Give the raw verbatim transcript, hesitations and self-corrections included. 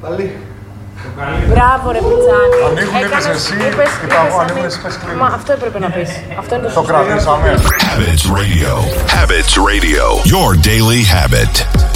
Μπράβο ρε Πιτσάνη. Ανοίγουν, είπες εσύ, είπα εγώ, ανοίγουν εσύ, είπες κλείνουν. Μα αυτό έπρεπε να πεις. Αυτό είναι το σωστό. Το κρατήσαμε. Habits Radio. Habits Radio. Your daily habit.